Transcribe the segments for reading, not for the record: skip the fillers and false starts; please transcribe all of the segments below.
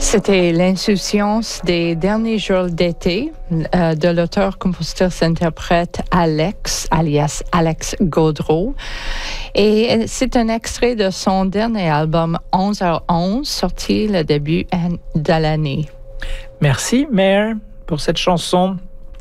C'était l'insouciance des derniers jours d'été de l'auteur-compositeur-interprète Alex, alias Alex Gaudreault. Et c'est un extrait de son dernier album 11h11, sorti le début de l'année. Merci, Mare, pour cette chanson.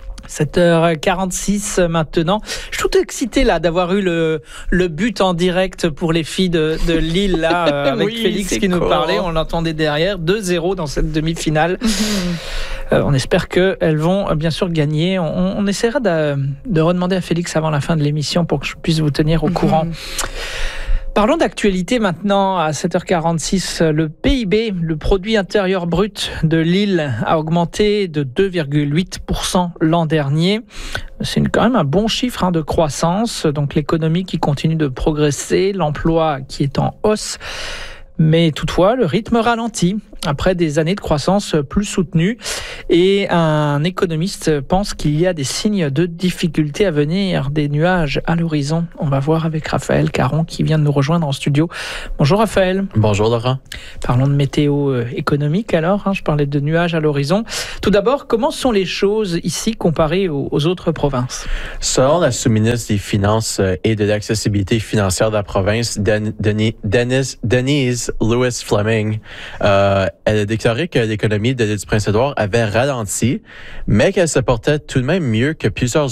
7h46 maintenant. Je suis tout excité là d'avoir eu le but en direct pour les filles de Lille là avec oui, Félix qui nous parlait. On l'entendait derrière 2-0 dans cette demi-finale. On espère qu'elles vont bien sûr gagner. On essaiera de redemander à Félix avant la fin de l'émission pour que je puisse vous tenir au courant. Parlons d'actualité maintenant à 7h46. Le PIB, le produit intérieur brut de Lille, a augmenté de 2,8% l'an dernier. C'est quand même un bon chiffre de croissance. Donc l'économie qui continue de progresser, l'emploi qui est en hausse. Mais toutefois, le rythme ralentit après des années de croissance plus soutenues. Et un économiste pense qu'il y a des signes de difficultés à venir, des nuages à l'horizon. On va voir avec Raphaël Caron qui vient de nous rejoindre en studio. Bonjour Raphaël. Bonjour Laurent. Parlons de météo économique alors. Je parlais de nuages à l'horizon. Tout d'abord, comment sont les choses ici comparées aux autres provinces? Selon la sous-ministre des Finances et de l'accessibilité financière de la province, Denise Lewis Fleming, elle a déclaré que l'économie de l'île du Prince-Édouard avait ralenti, mais qu'elle se portait tout de même mieux que plusieurs